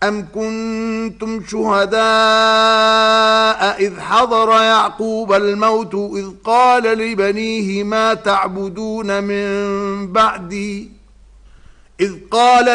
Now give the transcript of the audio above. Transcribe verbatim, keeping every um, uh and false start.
أم كنتم شهداء إذ حضر يعقوب الموت إذ قال لبنيه ما تعبدون من بعدي إذ قال